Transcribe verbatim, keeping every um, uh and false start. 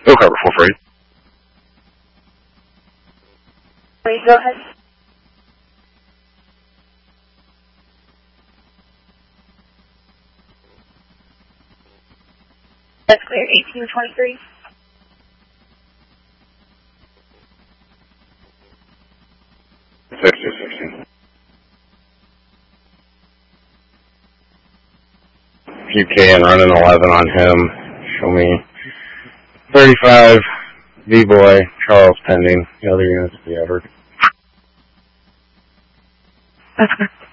Go cover four for eight. Please go ahead. That's clear, eighteen twenty-three. sixty, sixty. U K and running eleven on him. Show me thirty-five, V-Boy, Charles pending. The other units be Everett. That's clear.